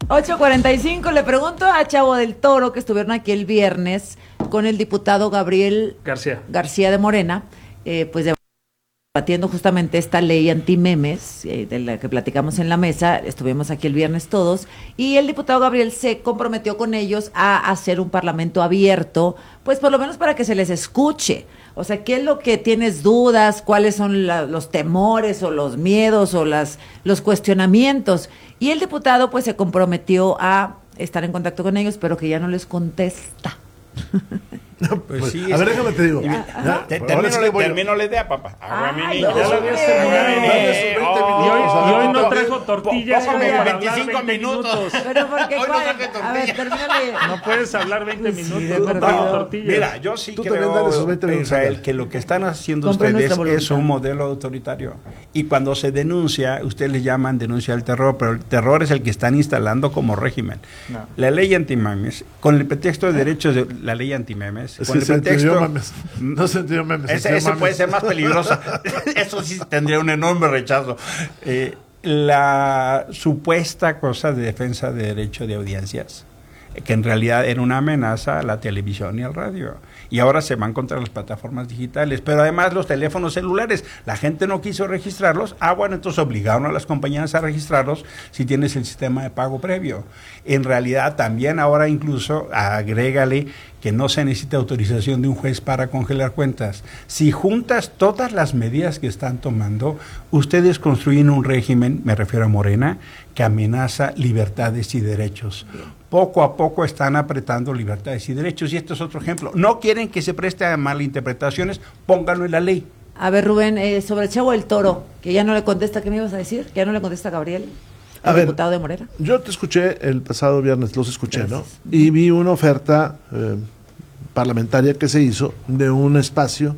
8:45, le pregunto a Chavo del Toro, que estuvieron aquí el viernes con el diputado Gabriel García de Morena, pues debatiendo justamente esta ley antimemes, de la que platicamos en la mesa. Estuvimos aquí el viernes todos, y el diputado Gabriel se comprometió con ellos a hacer un parlamento abierto, pues por lo menos para que se les escuche. O sea, ¿qué es lo que tienes dudas? ¿Cuáles son los temores o los miedos o los cuestionamientos? Y el diputado pues se comprometió a estar en contacto con ellos, pero que ya no les contesta. No, pues sí, a ver, déjame te digo. Termino la idea, papá. Ay, Y hoy no trajo tortillas. 25 minutos. Pero porque a ver, termínale. No puedes hablar 20 minutos. Mira, yo sí creo, Israel, que lo que están haciendo ustedes es un modelo autoritario. Y cuando se denuncia, ustedes le llaman denuncia del terror, pero el terror es el que están instalando como régimen. No. La ley antimemes, con el pretexto de derechos de la ley antimemes, con el pretexto, no se entendió memes. Ese puede ser más peligroso. Eso sí tendría un enorme rechazo. La supuesta cosa de defensa de derecho de audiencias, que en realidad era una amenaza a la televisión y al radio. Y ahora se van contra las plataformas digitales, pero además los teléfonos celulares, la gente no quiso registrarlos, bueno, entonces obligaron a las compañías a registrarlos si tienes el sistema de pago previo. En realidad también ahora incluso agrégale que no se necesita autorización de un juez para congelar cuentas. Si juntas todas las medidas que están tomando, ustedes construyen un régimen, me refiero a Morena, que amenaza libertades y derechos. Poco a poco están apretando libertades y derechos, y esto es otro ejemplo. No quieren que se preste a malinterpretaciones, pónganlo en la ley. A ver, Rubén, sobre el Chavo del Toro, que ya no le contesta, ¿qué me ibas a decir? Que ya no le contesta a Gabriel, diputado de Morena. Yo te escuché el pasado viernes, los escuché, gracias, ¿no? Y vi una oferta parlamentaria que se hizo de un espacio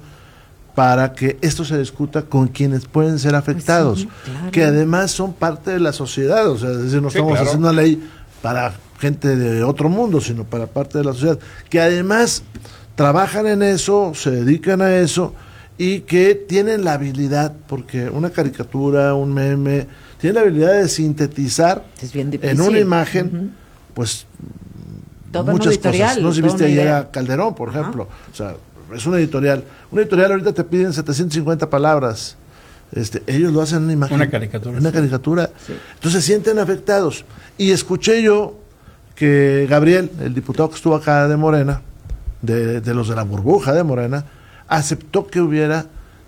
para que esto se discuta con quienes pueden ser afectados, pues sí, claro, que además son parte de la sociedad. O sea, es decir, no estamos haciendo una ley para gente de otro mundo, sino para parte de la sociedad, que además trabajan en eso, se dedican a eso, y que tienen la habilidad, porque una caricatura, un meme, tiene la habilidad de sintetizar en una imagen, pues todo muchas cosas. No sé si viste ayer a Calderón, por ejemplo. O sea, es una editorial. Una editorial ahorita te piden 750 palabras. Ellos lo hacen en una imagen. Una caricatura. Una caricatura. Sí. Entonces se sienten afectados. Y escuché yo que Gabriel, el diputado que estuvo acá de Morena, de los de la burbuja de Morena, aceptó que hubiera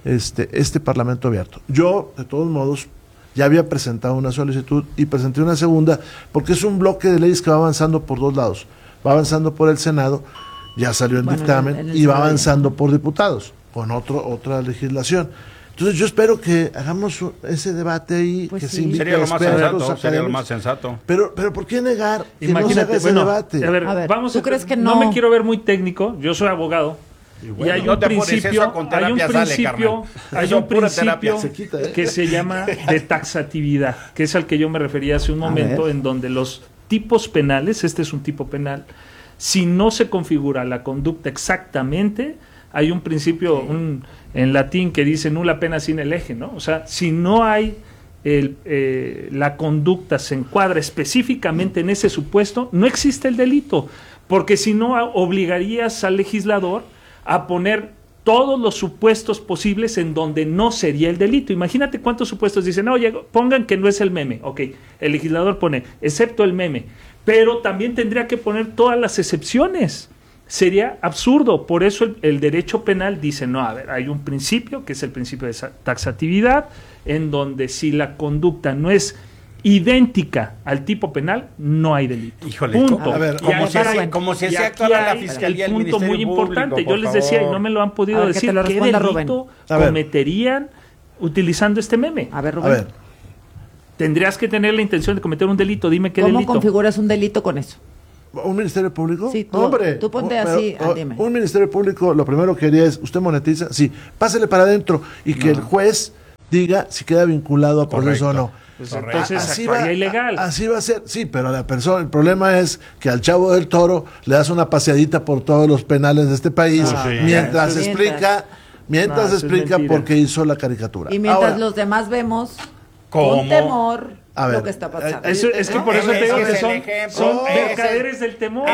este parlamento abierto. Yo, de todos modos, ya había presentado una solicitud y presenté una segunda, porque es un bloque de leyes que va avanzando por dos lados. Va avanzando por el Senado, ya salió en dictamen, y va avanzando por diputados, con otra legislación. Entonces yo espero que hagamos ese debate ahí, pues que sí, se invite sería lo más sensato. Pero ¿por qué negar que no se haga ese debate? A ver, ¿tú crees que no? No me quiero ver muy técnico, yo soy abogado. Y hay un principio que se llama de taxatividad, que es al que yo me refería hace un momento, en donde los tipos penales, este es un tipo penal, si no se configura la conducta exactamente, hay un principio en latín que dice nulla pena sine lege, ¿no? O sea, si no hay la conducta se encuadra específicamente en ese supuesto, no existe el delito, porque si no obligarías al legislador a poner todos los supuestos posibles en donde no sería el delito. Imagínate cuántos supuestos dicen, oye, pongan que no es el meme. Ok, el legislador pone, excepto el meme, pero también tendría que poner todas las excepciones. Sería absurdo. Por eso el derecho penal dice, no, a ver, hay un principio, que es el principio de taxatividad, en donde si la conducta no es idéntica al tipo penal, no hay delito. Híjole, punto. A ver, como si se actuara la Fiscalía, el punto muy importante, yo les decía, y no me lo han podido decir, ¿qué delito cometerían utilizando este meme? A ver, Rubén. Tendrías que tener la intención de cometer un delito, dime qué delito. ¿Cómo configuras un delito con eso? ¿Un ministerio público? Sí, tú ponte así, dime. Un ministerio público, lo primero que haría es, ¿usted monetiza? Sí, pásele para adentro y que el juez diga si queda vinculado a proceso o no. Pues entonces actuaría ilegal. Así va a ser, sí, pero la persona, el problema es que al Chavo del Toro le das una paseadita por todos los penales de este país, mientras explica por qué hizo la caricatura. Y mientras los demás vemos con temor lo que está pasando. Es que por eso te digo que son mercaderes del temor.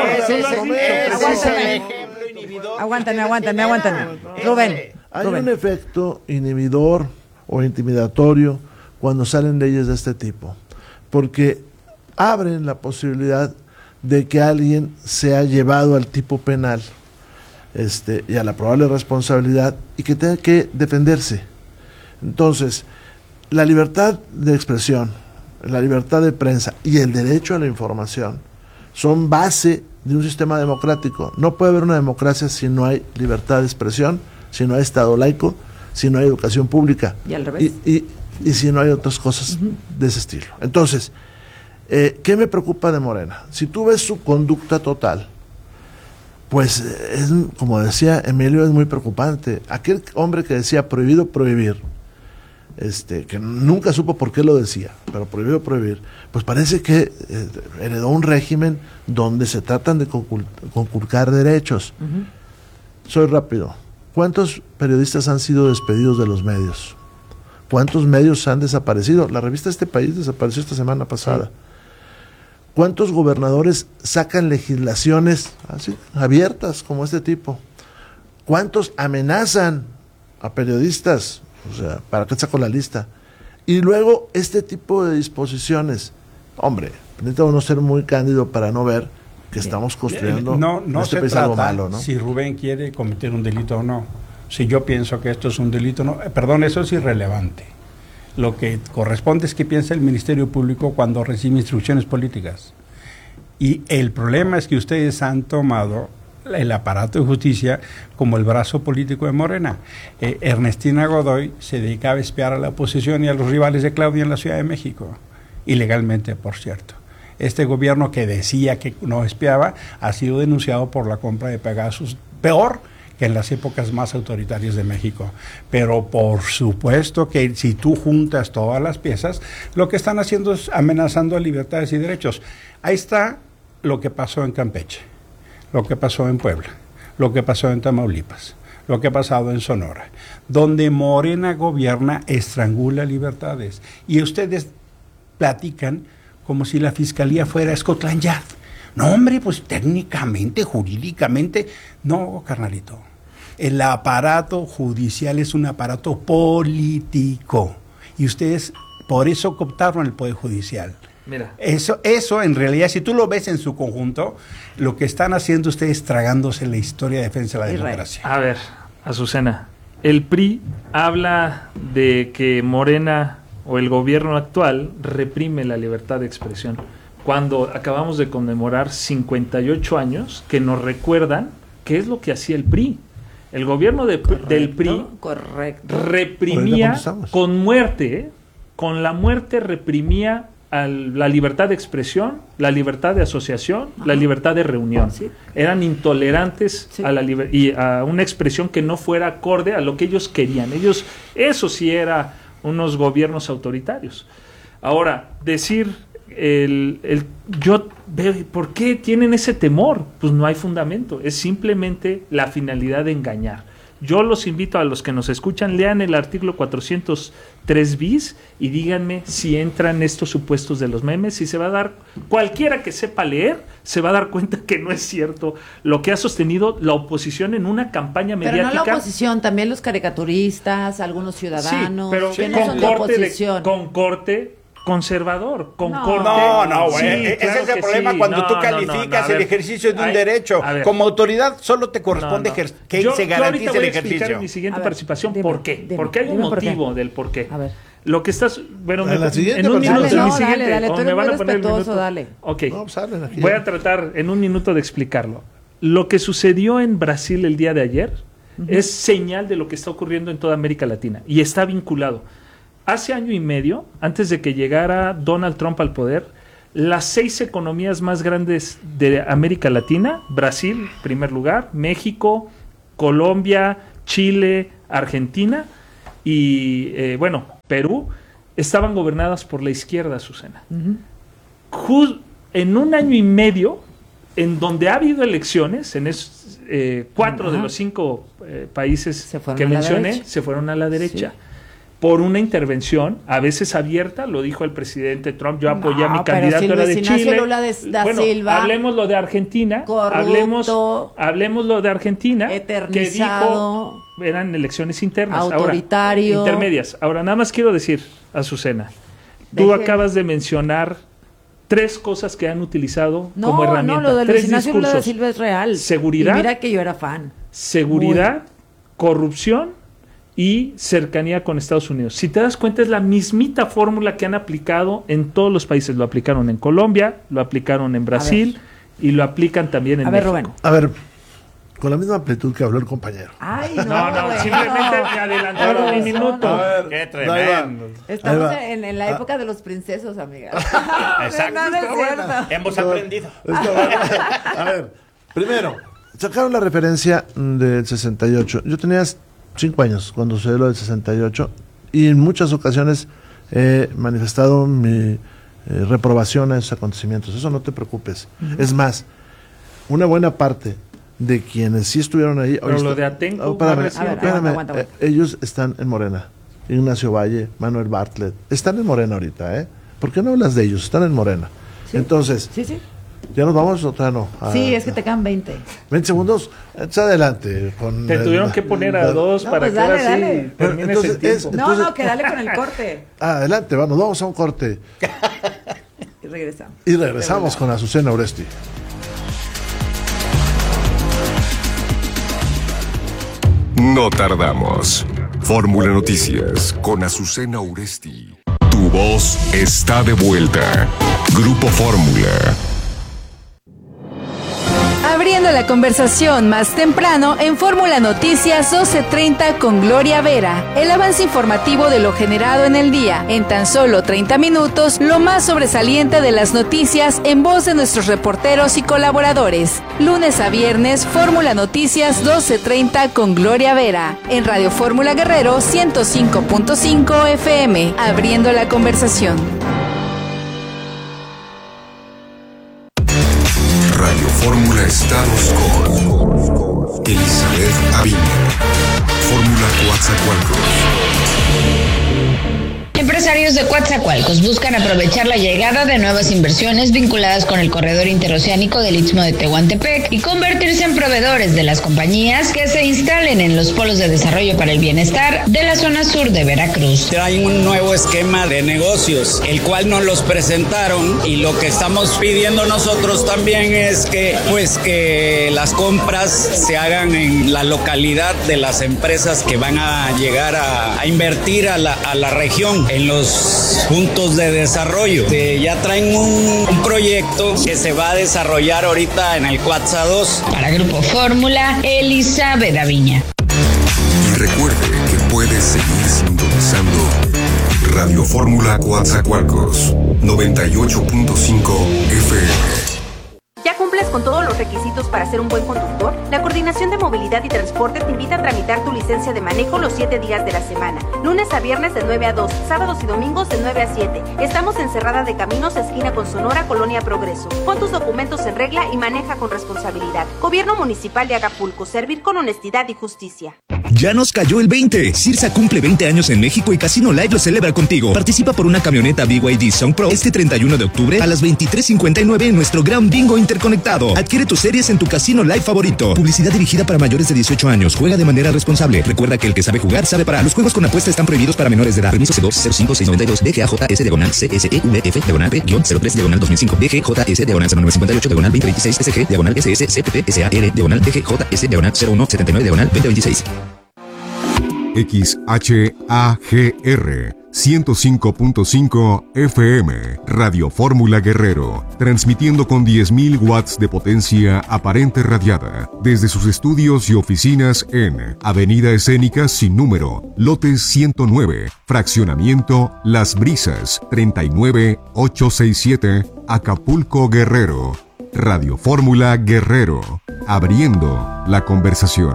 Aguántame. Rubén. Hay un efecto inhibidor o intimidatorio cuando salen leyes de este tipo, porque abren la posibilidad de que alguien sea llevado al tipo penal y a la probable responsabilidad y que tenga que defenderse. Entonces, la libertad de expresión, la libertad de prensa y el derecho a la información son base de un sistema democrático. No puede haber una democracia si no hay libertad de expresión, si no hay Estado laico, si no hay educación pública. Y al revés. Y si no hay otras cosas de ese estilo. Entonces, ¿qué me preocupa de Morena? Si tú ves su conducta total, pues es, como decía Emilio, es muy preocupante. Aquel hombre que decía prohibido prohibir, que nunca supo por qué lo decía, pero prohibido prohibir, pues parece que heredó un régimen donde se tratan de conculcar derechos. Soy rápido. ¿Cuántos periodistas han sido despedidos de los medios? ¿Cuántos medios han desaparecido? La revista Este País desapareció esta semana pasada. Sí. ¿Cuántos gobernadores sacan legislaciones así, abiertas como este tipo? ¿Cuántos amenazan a periodistas? O sea, ¿para qué saco la lista? Y luego este tipo de disposiciones. Hombre, necesita uno ser muy cándido para no ver que estamos construyendo no este país algo malo, ¿no? Si Rubén quiere cometer un delito o no. Si yo pienso que esto es un delito, no, perdón, eso es irrelevante. Lo que corresponde es que piensa el Ministerio Público cuando recibe instrucciones políticas. Y el problema es que ustedes han tomado el aparato de justicia como el brazo político de Morena. Ernestina Godoy se dedicaba a espiar a la oposición y a los rivales de Claudia en la Ciudad de México. Ilegalmente, por cierto. Este gobierno que decía que no espiaba ha sido denunciado por la compra de Pegasus. Peor que en las épocas más autoritarias de México. Pero por supuesto que si tú juntas todas las piezas, lo que están haciendo es amenazando a libertades y derechos. Ahí está lo que pasó en Campeche, lo que pasó en Puebla, lo que pasó en Tamaulipas, lo que ha pasado en Sonora, donde Morena gobierna, estrangula libertades. Y ustedes platican como si la Fiscalía fuera Scotland Yard. No, hombre, pues técnicamente, jurídicamente, no, carnalito. El aparato judicial es un aparato político y ustedes por eso cooptaron el Poder Judicial. Mira. Eso en realidad, si tú lo ves en su conjunto, lo que están haciendo ustedes tragándose la historia de defensa de la democracia. A ver, Azucena, el PRI habla de que Morena o el gobierno actual reprime la libertad de expresión, cuando acabamos de conmemorar 58 años que nos recuerdan qué es lo que hacía el PRI. El gobierno del PRI reprimía con muerte, con la muerte reprimía la libertad de expresión, la libertad de asociación, la libertad de reunión. Sí. Eran intolerantes a y a una expresión que no fuera acorde a lo que ellos querían. Eso sí era unos gobiernos autoritarios. Ahora, decir yo veo, ¿por qué tienen ese temor? Pues no hay fundamento, es simplemente la finalidad de engañar. Yo los invito a los que nos escuchan, lean el artículo 403 bis y díganme si entran estos supuestos de los memes, y se va a dar, cualquiera que sepa leer, se va a dar cuenta que no es cierto lo que ha sostenido la oposición en una campaña mediática. Pero no la oposición, también los caricaturistas, algunos ciudadanos. Sí, pero con corte conservador, con corte. No, güey. Ese es el problema cuando tú calificas el ejercicio de un derecho. Como autoridad solo te corresponde que se garantice el ejercicio. Voy a explicar en mi siguiente participación por qué. Porque hay un motivo del por qué. A ver. Lo que estás, bueno, en un minuto en mi siguiente, dale, me van a poner el minuto. Dale. Ok. Voy a tratar en un minuto de explicarlo. Lo que sucedió en Brasil el día de ayer es señal de lo que está ocurriendo en toda América Latina y está vinculado. Hace año y medio, antes de que llegara Donald Trump al poder, las 6 economías más grandes de América Latina, Brasil, primer lugar, México, Colombia, Chile, Argentina y, Perú, estaban gobernadas por la izquierda, Azucena. En un año y medio, en donde ha habido elecciones, en 4 de los 5 países que mencioné, se fueron a la derecha. Sí. por una intervención, a veces abierta, lo dijo el presidente Trump, yo apoyé a mi candidato, era de Chile. Lula da Silva, hablemos lo de Argentina, corrupto, hablemos lo de Argentina, eternizado, que dijo, eran elecciones internas, autoritario, ahora, intermedias. Ahora, nada más quiero decir, Azucena, tú acabas de mencionar 3 cosas que han utilizado como herramienta. No, lo de Luis Ignacio Lula da Silva es real. Seguridad. Y mira que yo era fan. Seguridad, corrupción y cercanía con Estados Unidos. Si te das cuenta, es la mismita fórmula que han aplicado en todos los países. Lo aplicaron en Colombia, lo aplicaron en Brasil y lo aplican también en México. Rubén. A ver, con la misma amplitud que habló el compañero. Ay, no, simplemente me adelantaron un minuto. A ver, qué tremendo. Estamos en la época de los princesos, amiga. Exacto. No es cierto. Hemos aprendido. A ver, primero, sacaron la referencia del 68. Yo tenía 5 años cuando sucedió lo del 68 y en muchas ocasiones he manifestado mi reprobación a esos acontecimientos. Eso no te preocupes. Es más, una buena parte de quienes sí estuvieron ahí... Pero lo de Atenco... Espérame. Ellos están en Morena. Ignacio Valle, Manuel Bartlett. Están en Morena ahorita, ¿eh? ¿Por qué no hablas de ellos? Están en Morena. ¿Sí? Entonces... Sí. ¿Ya nos vamos o todavía no? Sí, es que te quedan 20. 20 segundos, adelante. Te tuvieron que poner a 2 para pues que ahora sí termines el tiempo. No, que dale con el corte. Adelante, vamos a un corte. Y regresamos con Azucena Oresti. No tardamos. Fórmula Noticias con Azucena Oresti. Tu voz está de vuelta. Grupo Fórmula. Abriendo la conversación más temprano en Fórmula Noticias 12:30 con Gloria Vera. El avance informativo de lo generado en el día. En tan solo 30 minutos, lo más sobresaliente de las noticias en voz de nuestros reporteros y colaboradores. Lunes a viernes, Fórmula Noticias 12:30 con Gloria Vera. En Radio Fórmula Guerrero 105.5 FM. Abriendo la conversación. Radio Fórmula Estados con Elizabeth Aviña. Fórmula Coatzacoalcos. Empresarios de Coatzacoalcos buscan aprovechar la llegada de nuevas inversiones vinculadas con el corredor interoceánico del Istmo de Tehuantepec y convertirse en proveedores de las compañías que se instalen en los polos de desarrollo para el bienestar de la zona sur de Veracruz. Hay un nuevo esquema de negocios, el cual nos los presentaron, y lo que estamos pidiendo nosotros también es que las compras se hagan en la localidad de las empresas que van a llegar a invertir a la región, en los puntos de desarrollo. Ya traen un proyecto que se va a desarrollar ahorita en el Coatza 2. Para Grupo Fórmula, Elizabeth Aviña. Y recuerde que puede seguir sintonizando Radio Fórmula Coatzacoalcos 98.5 FM. ¿Ya cumples con todos los requisitos para ser un buen conductor? La Coordinación de Movilidad y Transporte te invita a tramitar tu licencia de manejo los 7 días de la semana. Lunes a viernes de 9 a 2, sábados y domingos de 9 a 7. Estamos en Cerrada de Caminos, esquina con Sonora, Colonia Progreso. Pon tus documentos en regla y maneja con responsabilidad. Gobierno Municipal de Acapulco, servir con honestidad y justicia. Ya nos cayó el 20. Cirsa cumple 20 años en México y Casino Live lo celebra contigo. Participa por una camioneta BYD Sound Pro este 31 de octubre a las 23:59 en nuestro gran bingo interconectado. Adquiere tus series en tu Casino Live favorito. Publicidad dirigida para mayores de 18 años. Juega de manera responsable. Recuerda que el que sabe jugar sabe parar. Los juegos con apuesta están prohibidos para menores de edad. Permiso C2-05692 DGAJS-CSEUF-P-P-P-P-0-3-2005 DGJS-0958-2026 SG-DGS-CPP-SAR-DGS-0179-0126. XHAGR 105.5 FM, Radio Fórmula Guerrero, transmitiendo con 10.000 watts de potencia aparente radiada, desde sus estudios y oficinas en Avenida Escénica sin número, lote 109, fraccionamiento Las Brisas, 39867, Acapulco, Guerrero. Radio Fórmula Guerrero, abriendo la conversación.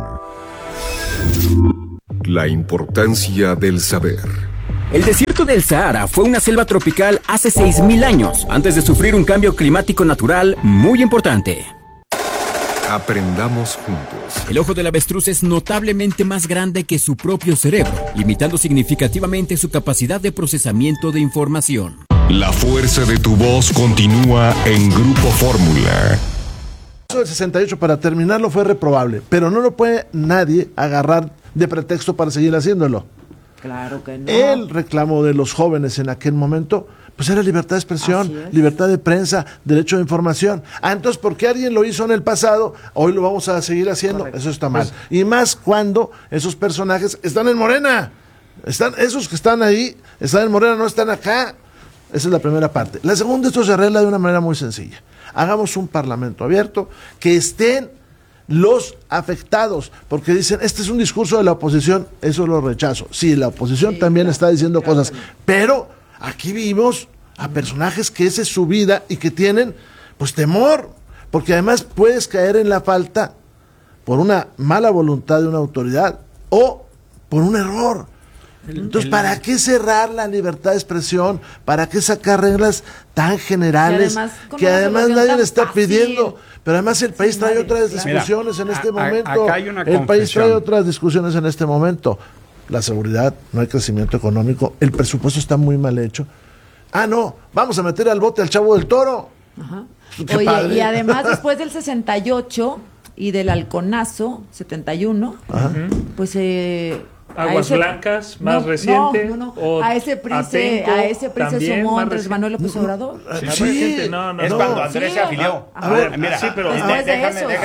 La importancia del saber. El desierto del Sahara fue una selva tropical hace 6.000 años, antes de sufrir un cambio climático natural muy importante. Aprendamos juntos. El ojo del avestruz es notablemente más grande que su propio cerebro, limitando significativamente su capacidad de procesamiento de información. La fuerza de tu voz continúa en Grupo Fórmula. El 68 para terminarlo fue reprobable, pero no lo puede nadie agarrar de pretexto para seguir haciéndolo. Claro que no. El reclamo de los jóvenes en aquel momento, pues era libertad de expresión, libertad de prensa, derecho de información. Entonces, ¿por qué alguien lo hizo en el pasado? Hoy lo vamos a seguir haciendo. Correcto. Eso está mal. Y más cuando esos personajes están en Morena. Esos que están ahí, están en Morena, no están acá. Esa es la primera parte. La segunda, esto se arregla de una manera muy sencilla. Hagamos un parlamento abierto, que estén los afectados, porque dicen, este es un discurso de la oposición, eso lo rechazo. Sí, la oposición también está diciendo cosas, pero aquí vimos a personajes que esa es su vida y que tienen, pues, temor, porque además puedes caer en la falta por una mala voluntad de una autoridad o por un error. Entonces, ¿para qué cerrar la libertad de expresión? ¿Para qué sacar reglas tan generales que además nadie le está pidiendo? Pero además el país trae otras discusiones en este momento. Acá hay una el país trae otras discusiones en este momento. La seguridad, no hay crecimiento económico, el presupuesto está muy mal hecho. No, vamos a meter al bote al Chavo del Toro. Ajá. Oye, y además después del 68 y del halconazo 71, pues Aguas Blancas, más reciente. No. A ese PRI se sumó Andrés Manuel López Obrador. Sí. No. Es cuando Andrés se afilió. A ver, mira, sí, pero déjame.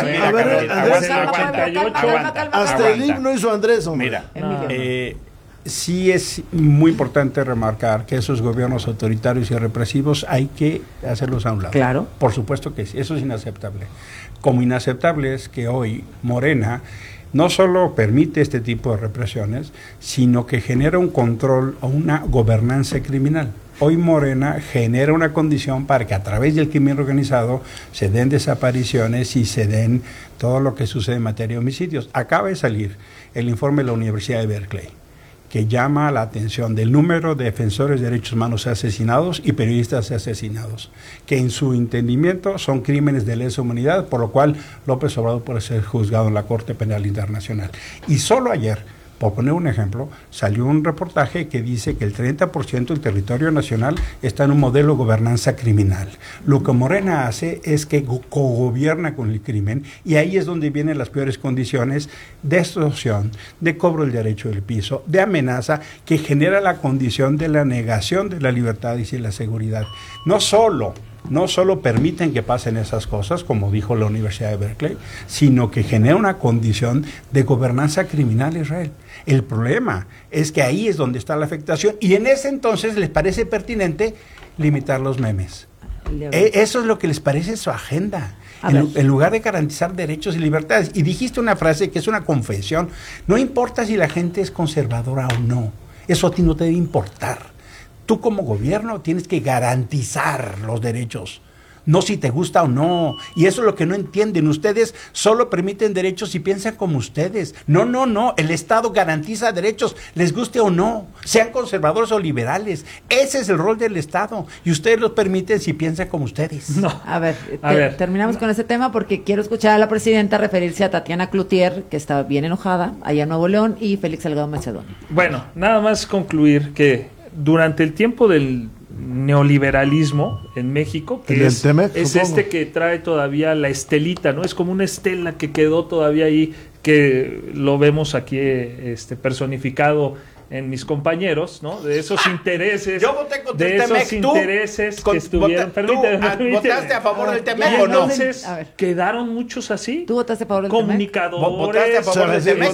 Hasta el himno hizo Andrés, hombre. Mira, sí es muy importante remarcar que esos gobiernos autoritarios y represivos hay que hacerlos a un lado. Claro. Por supuesto que sí, eso es inaceptable. Como inaceptable es que hoy Morena no solo permite este tipo de represiones, sino que genera un control o una gobernanza criminal. Hoy Morena genera una condición para que a través del crimen organizado se den desapariciones y se den todo lo que sucede en materia de homicidios. Acaba de salir el informe de la Universidad de Berkeley, que llama la atención del número de defensores de derechos humanos asesinados y periodistas asesinados, que en su entendimiento son crímenes de lesa humanidad, por lo cual López Obrador puede ser juzgado en la Corte Penal Internacional. Y solo ayer, por poner un ejemplo, salió un reportaje que dice que el 30% del territorio nacional está en un modelo de gobernanza criminal. Lo que Morena hace es que cogobierna con el crimen, y ahí es donde vienen las peores condiciones de extorsión, de cobro del derecho del piso, de amenaza, que genera la condición de la negación de la libertad y de la seguridad. No solo permiten que pasen esas cosas, como dijo la Universidad de Berkeley, sino que genera una condición de gobernanza criminal, Israel. El problema es que ahí es donde está la afectación, y en ese entonces les parece pertinente limitar los memes. Eso es lo que les parece su agenda, en lugar de garantizar derechos y libertades. Y dijiste una frase que es una confesión: no importa si la gente es conservadora o no, eso a ti no te debe importar. Tú como gobierno tienes que garantizar los derechos, no si te gusta o no. Y eso es lo que no entienden. Ustedes solo permiten derechos si piensan como ustedes. No. El Estado garantiza derechos, les guste o no, sean conservadores o liberales. Ese es el rol del Estado. Y ustedes los permiten si piensan como ustedes. No. A ver, terminamos con ese tema porque quiero escuchar a la presidenta referirse a Tatiana Cloutier, que está bien enojada, allá en Nuevo León, y Félix Salgado Macedonio. Bueno, nada más concluir que durante el tiempo del neoliberalismo en México, que es este que trae todavía la estelita, ¿no? Es como una estela que quedó todavía ahí, que lo vemos aquí personificado en mis compañeros, ¿no? De esos intereses. Yo voté contra de el esos Temec. intereses que estuvieron. Permíteme. ¿Votaste a favor del Temec o no? Entonces, quedaron muchos así. ¿Tú votaste a favor del Temec? Comunicadores. ¿Votaste a favor del Temec?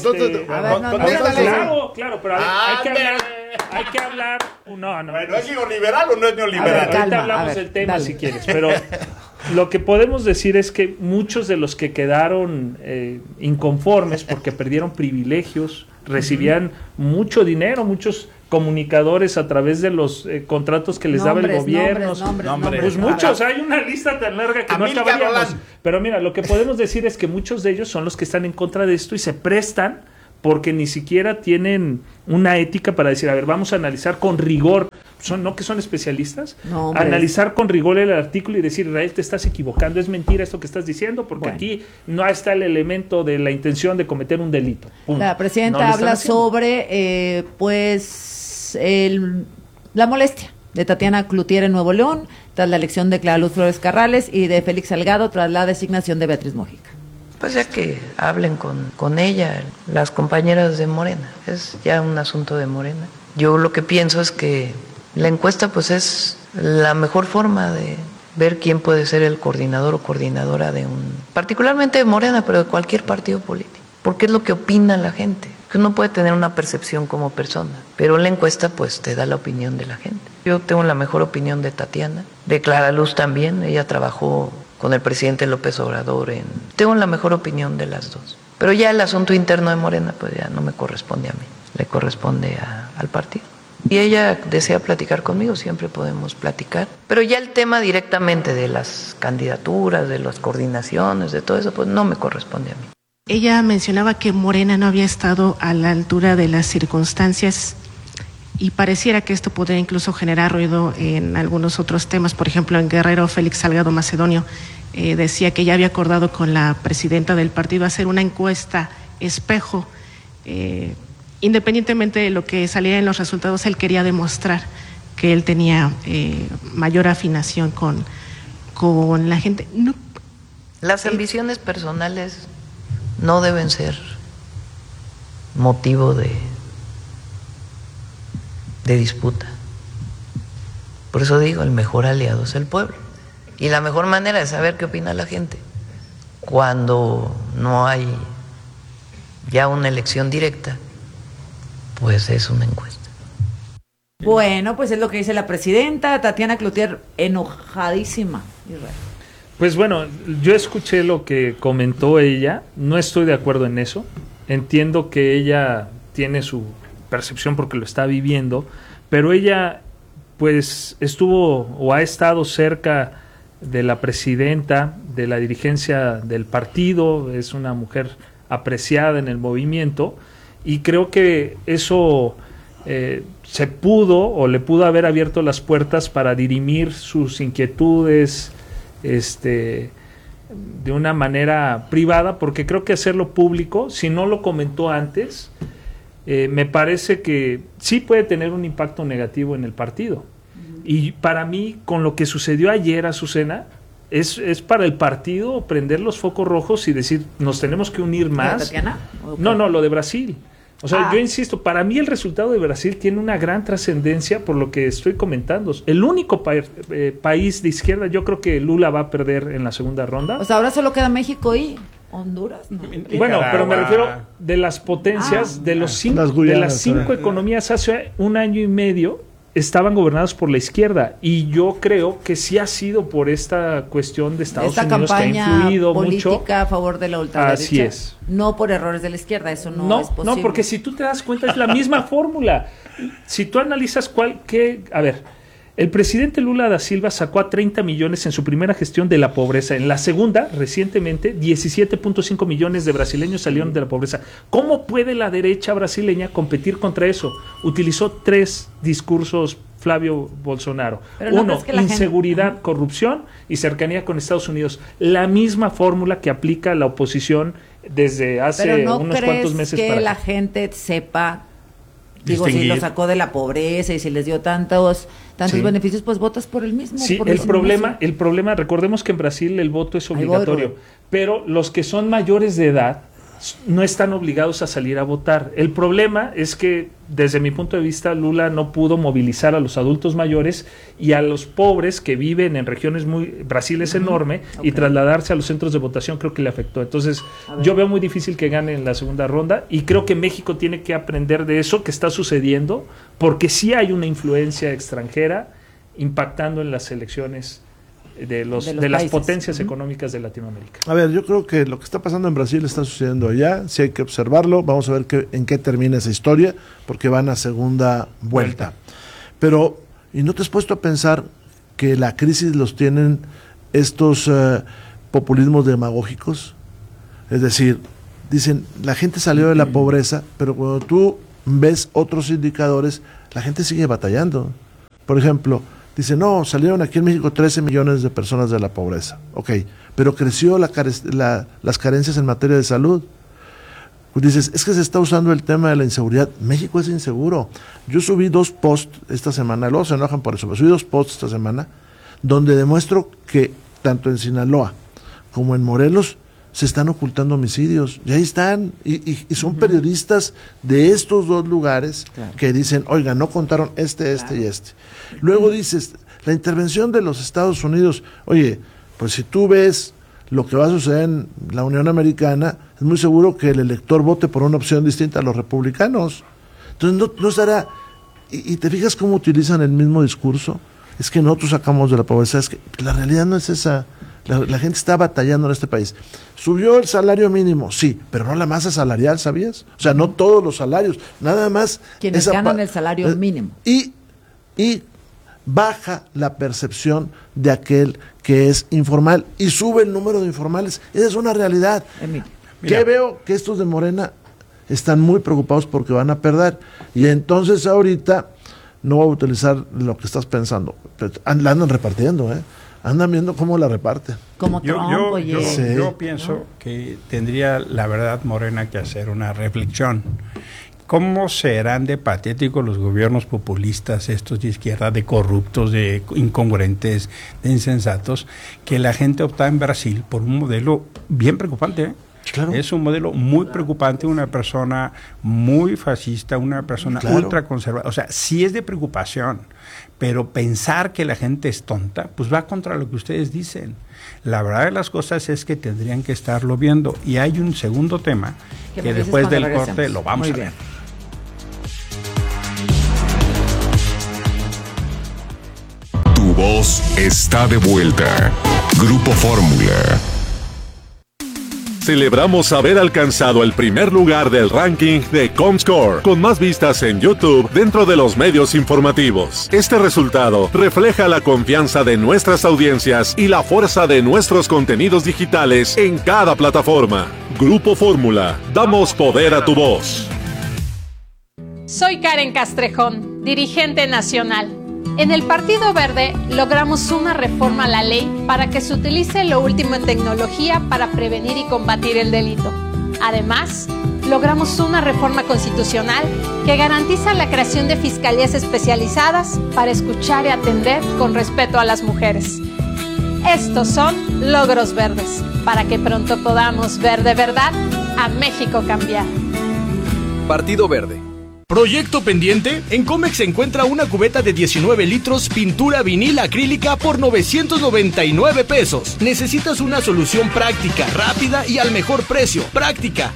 Claro, pero hay que hablar. No. ¿Es neoliberal o no es neoliberal? Ahorita hablamos del tema si quieres, pero lo que podemos decir es que muchos de los que quedaron inconformes porque perdieron privilegios, recibían mucho dinero, muchos comunicadores a través de los contratos que les daba el gobierno. Nombres. Pues muchos, hay una lista tan larga que no acabaríamos. Pero mira, lo que podemos decir es que muchos de ellos son los que están en contra de esto y se prestan porque ni siquiera tienen una ética para decir, a ver, vamos a analizar con rigor. que son especialistas, No, analizar con rigor el artículo y decir, Israel, te estás equivocando, es mentira esto que estás diciendo, porque aquí no está el elemento de la intención de cometer un delito. La presidenta habla sobre la molestia de Tatiana Cloutier en Nuevo León tras la elección de Clara Luz Flores Carrales y de Félix Salgado tras la designación de Beatriz Mojica. Pues ya que hablen con ella, las compañeras de Morena, es ya un asunto de Morena. Yo lo que pienso es que la encuesta pues es la mejor forma de ver quién puede ser el coordinador o coordinadora particularmente de Morena, pero de cualquier partido político, porque es lo que opina la gente, que uno puede tener una percepción como persona, pero la encuesta pues te da la opinión de la gente. Yo tengo la mejor opinión de Tatiana, de Clara Luz también, ella trabajó con el presidente López Obrador. Tengo la mejor opinión de las dos. Pero ya el asunto interno de Morena, pues ya no me corresponde a mí, le corresponde al partido. Y ella desea platicar conmigo, siempre podemos platicar. Pero ya el tema directamente de las candidaturas, de las coordinaciones, de todo eso, pues no me corresponde a mí. Ella mencionaba que Morena no había estado a la altura de las circunstancias y pareciera que esto podría incluso generar ruido en algunos otros temas. Por ejemplo, en Guerrero, Félix Salgado Macedonio decía que ya había acordado con la presidenta del partido hacer una encuesta espejo. Independientemente de lo que saliera en los resultados, él quería demostrar que él tenía mayor afinación con la gente. No. Las ambiciones personales no deben ser motivo de disputa. Por eso digo, el mejor aliado es el pueblo. Y la mejor manera de saber qué opina la gente, cuando no hay ya una elección directa, pues es una encuesta. Bueno, pues es lo que dice la presidenta. Tatiana Cloutier enojadísima. Pues bueno, yo escuché lo que comentó ella, no estoy de acuerdo en eso, entiendo que ella tiene su percepción porque lo está viviendo, pero ella pues estuvo o ha estado cerca de la presidenta, de la dirigencia del partido, es una mujer apreciada en el movimiento y creo que eso se pudo o le pudo haber abierto las puertas para dirimir sus inquietudes de una manera privada, porque creo que hacerlo público, si no lo comentó antes, me parece que sí puede tener un impacto negativo en el partido. Y para mí, con lo que sucedió ayer, Azucena, es para el partido prender los focos rojos y decir, nos tenemos que unir más. ¿Tatiana? Okay. No, lo de Brasil. O sea, yo insisto, para mí el resultado de Brasil tiene una gran trascendencia por lo que estoy comentando. El único país de izquierda, yo creo que Lula va a perder en la segunda ronda. O sea, ahora solo queda México y Honduras, ¿no? Bueno, pero me refiero de las potencias, de las cinco economías hace un año y medio estaban gobernadas por la izquierda y yo creo que sí ha sido por esta cuestión de Estados Unidos que ha influido mucho. Política a favor de la ultraderecha. Así es. No por errores de la izquierda, eso no es posible. No, porque si tú te das cuenta es la misma fórmula. Si tú analizas el presidente Lula da Silva sacó a 30 millones en su primera gestión de la pobreza. En la segunda, recientemente, 17.5 millones de brasileños salieron de la pobreza. ¿Cómo puede la derecha brasileña competir contra eso? Utilizó 3 discursos Flavio Bolsonaro. Uno, inseguridad, corrupción y cercanía con Estados Unidos. La misma fórmula que aplica la oposición desde hace unos cuantos meses para acá. ¿Pero no crees que la gente sepa, si lo sacó de la pobreza y si les dio tantos beneficios, pues votas por el mismo? Sí, el problema, recordemos que en Brasil el voto es obligatorio, pero los que son mayores de edad no están obligados a salir a votar. El problema es que, desde mi punto de vista, Lula no pudo movilizar a los adultos mayores y a los pobres que viven en regiones Brasil es enorme, y trasladarse a los centros de votación creo que le afectó. Entonces, yo veo muy difícil que gane en la segunda ronda y creo que México tiene que aprender de eso que está sucediendo, porque sí hay una influencia extranjera impactando en las elecciones de las potencias económicas de Latinoamérica. A ver, yo creo que lo que está pasando en Brasil está sucediendo allá, sí hay que observarlo, vamos a ver en qué termina esa historia, porque van a segunda vuelta. Pero, ¿y no te has puesto a pensar que la crisis los tienen estos populismos demagógicos? Es decir, dicen, la gente salió de la pobreza, pero cuando tú ves otros indicadores, la gente sigue batallando. Por ejemplo, dice, no, salieron aquí en México 13 millones de personas de la pobreza. Ok, pero creció las carencias en materia de salud. Pues dices, es que se está usando el tema de la inseguridad. México es inseguro. Yo subí 2 posts esta semana, luego se enojan por eso, pero subí 2 posts esta semana, donde demuestro que tanto en Sinaloa como en Morelos se están ocultando homicidios. Y ahí están, y son periodistas de estos 2 lugares que dicen, oiga, no contaron este y este. Luego dices, la intervención de los Estados Unidos, oye, pues si tú ves lo que va a suceder en la Unión Americana, es muy seguro que el elector vote por una opción distinta a los republicanos. Entonces no estará, y te fijas cómo utilizan el mismo discurso, es que nosotros sacamos de la pobreza, es que la realidad no es esa. La gente está batallando en este país. ¿Subió el salario mínimo? Sí, pero no la masa salarial, ¿sabías? O sea, no todos los salarios, nada más. Quienes ganan el salario mínimo. Y baja la percepción de aquel que es informal y sube el número de informales. Esa es una realidad. Que veo que estos de Morena están muy preocupados porque van a perder. Y entonces ahorita no voy a utilizar lo que estás pensando. La andan repartiendo, andan viendo cómo la reparten. Como Trump, yo pienso que tendría, la verdad, Morena que hacer una reflexión. ¿Cómo serán de patéticos los gobiernos populistas, estos de izquierda, de corruptos, de incongruentes, de insensatos, que la gente opta en Brasil por un modelo bien preocupante, Claro. Es un modelo muy preocupante, una persona muy fascista, una persona ultraconservadora. O sea, sí es de preocupación, pero pensar que la gente es tonta, pues va contra lo que ustedes dicen. La verdad de las cosas es que tendrían que estarlo viendo. Y hay un segundo tema que después del corte lo vamos a ver. Tu voz está de vuelta. Grupo Fórmula. Celebramos haber alcanzado el primer lugar del ranking de Comscore, con más vistas en YouTube dentro de los medios informativos. Este resultado refleja la confianza de nuestras audiencias y la fuerza de nuestros contenidos digitales en cada plataforma. Grupo Fórmula, damos poder a tu voz. Soy Karen Castrejón, dirigente nacional. En el Partido Verde logramos una reforma a la ley para que se utilice lo último en tecnología para prevenir y combatir el delito. Además, logramos una reforma constitucional que garantiza la creación de fiscalías especializadas para escuchar y atender con respeto a las mujeres. Estos son logros verdes, para que pronto podamos ver de verdad a México cambiar. Partido Verde. ¿Proyecto pendiente? En Comex se encuentra una cubeta de 19 litros pintura vinil acrílica por 999 pesos. Necesitas una solución práctica, rápida y al mejor precio. Práctica,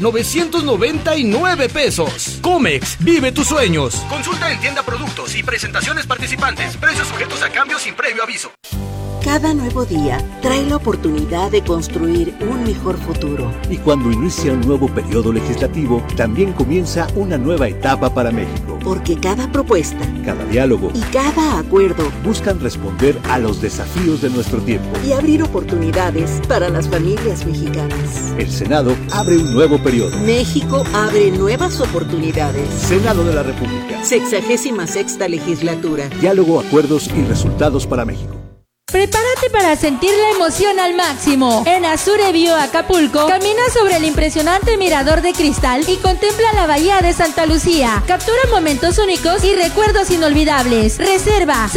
999 pesos. Comex, vive tus sueños. Consulta en tienda productos y presentaciones participantes. Precios sujetos a cambio sin previo aviso. Cada nuevo día trae la oportunidad de construir un mejor futuro. Y cuando inicia un nuevo periodo legislativo, también comienza una nueva etapa para México. Porque cada propuesta, cada diálogo y cada acuerdo buscan responder a los desafíos de nuestro tiempo y abrir oportunidades para las familias mexicanas. El Senado abre un nuevo periodo. México abre nuevas oportunidades. Senado de la República. 66ª legislatura. Diálogo, acuerdos y resultados para México. Prepárate para sentir la emoción al máximo. En Azure View Acapulco, camina sobre el impresionante mirador de cristal y contempla la bahía de Santa Lucía. Captura momentos únicos y recuerdos inolvidables. Reserva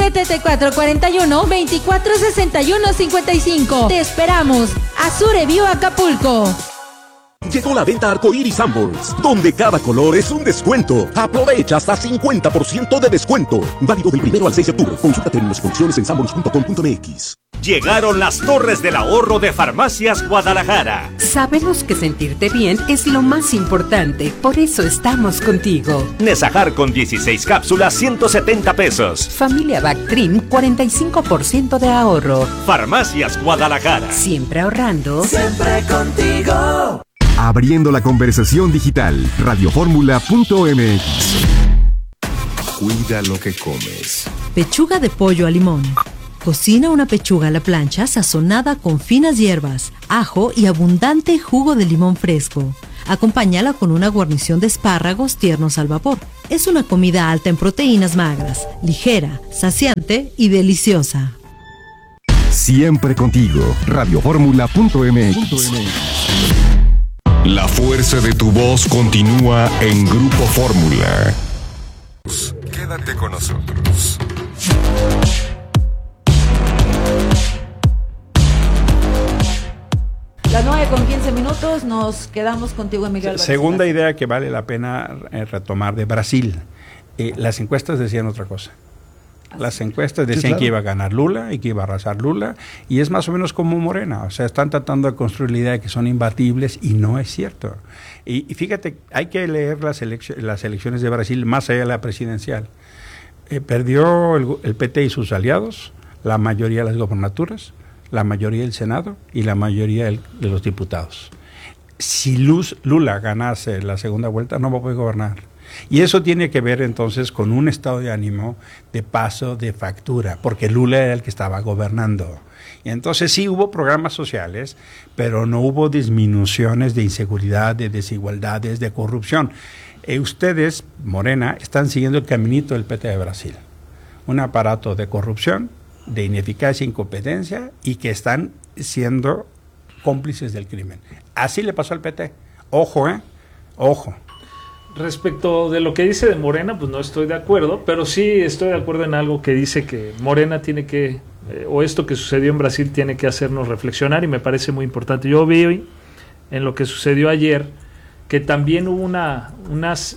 7441-246155. Te esperamos. Azure View Acapulco. Llegó la venta Arcoiris Sanborns, donde cada color es un descuento. Aprovecha hasta 50% de descuento. Válido del 1 al 6 de octubre. Consulta términos y condiciones en sanborns.com.mx. Llegaron las torres del ahorro de Farmacias Guadalajara. Sabemos que sentirte bien es lo más importante, por eso estamos contigo. Nesajar con 16 cápsulas, 170 pesos. Familia Bactrim, 45% de ahorro. Farmacias Guadalajara. Siempre ahorrando. Siempre contigo. Abriendo la conversación digital, radioformula.mx. Cuida lo que comes. Pechuga de pollo a limón. Cocina una pechuga a la plancha sazonada con finas hierbas, ajo y abundante jugo de limón fresco. Acompáñala con una guarnición de espárragos tiernos al vapor. Es una comida alta en proteínas magras, ligera, saciante y deliciosa. Siempre contigo. Radioformula.mx. La fuerza de tu voz continúa en Grupo Fórmula. Quédate con nosotros. Las 9:15, nos quedamos contigo, Emilio Álvarez. Segunda idea que vale la pena retomar de Brasil. Las encuestas decían otra cosa. Las encuestas decían que iba a ganar Lula y que iba a arrasar Lula, y es más o menos como Morena, o sea, están tratando de construir la idea de que son imbatibles y no es cierto. Y fíjate, hay que leer las elecciones de Brasil más allá de la presidencial. Perdió el PT y sus aliados, la mayoría de las gobernaturas, la mayoría del Senado y la mayoría de los diputados. Si Lula ganase la segunda vuelta, no va a poder gobernar. Y eso tiene que ver entonces con un estado de ánimo de paso de factura, porque Lula era el que estaba gobernando. Y entonces sí hubo programas sociales, pero no hubo disminuciones de inseguridad, de desigualdades, de corrupción. Ustedes, Morena, están siguiendo el caminito del PT de Brasil. Un aparato de corrupción, de ineficacia e incompetencia, y que están siendo cómplices del crimen. Así le pasó al PT. Ojo, ojo. Respecto de lo que dice de Morena, pues no estoy de acuerdo, pero sí estoy de acuerdo en algo que dice que Morena tiene que, o esto que sucedió en Brasil tiene que hacernos reflexionar, y me parece muy importante. Yo vi en lo que sucedió ayer que también hubo unas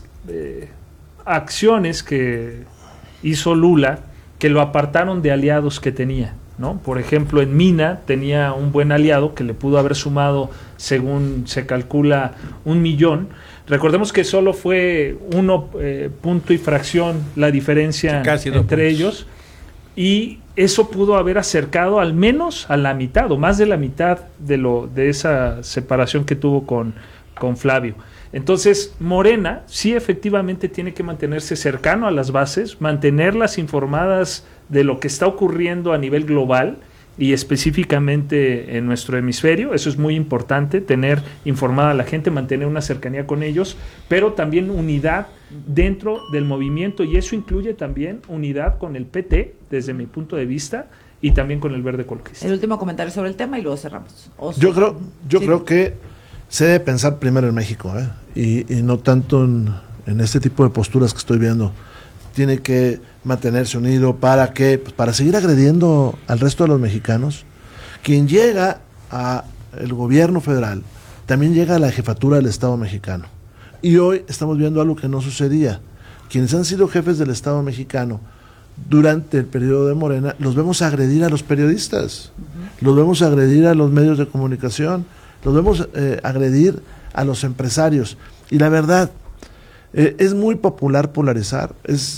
acciones que hizo Lula que lo apartaron de aliados que tenía, ¿no? Por ejemplo, en Mina tenía un buen aliado que le pudo haber sumado, según se calcula, 1 millón. Recordemos que solo fue 1 punto y fracción la diferencia entre ellos, y eso pudo haber acercado al menos a la mitad o más de la mitad de esa separación que tuvo con Flavio. Entonces, Morena sí efectivamente tiene que mantenerse cercano a las bases, mantenerlas informadas de lo que está ocurriendo a nivel global y específicamente en nuestro hemisferio. Eso es muy importante, tener informada a la gente, mantener una cercanía con ellos, pero también unidad dentro del movimiento, y eso incluye también unidad con el PT, desde mi punto de vista, y también con el Verde Ecologista. El último comentario sobre el tema y luego cerramos. Yo creo que se debe pensar primero en México, y no tanto en este tipo de posturas que estoy viendo. Tiene que mantenerse unido para seguir agrediendo al resto de los mexicanos. Quien llega al gobierno federal también llega a la jefatura del Estado mexicano, y hoy estamos viendo algo que no sucedía. Quienes han sido jefes del Estado mexicano durante el periodo de Morena, los vemos agredir a los periodistas, los vemos agredir a los medios de comunicación, los vemos agredir a los empresarios, y la verdad, es muy popular polarizar.